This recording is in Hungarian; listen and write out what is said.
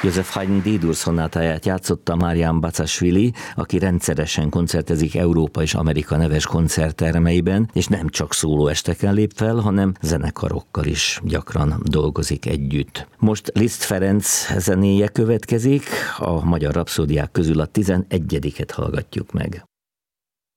József Haydn D-dur szonátáját játszotta Marian Bacasvili, aki rendszeresen koncertezik Európa és Amerika neves koncerttermeiben, és nem csak szólóesteken lép fel, hanem zenekarokkal is gyakran dolgozik együtt. Most Liszt Ferenc zenéje következik, a magyar rapszódiák közül a 11-et hallgatjuk meg.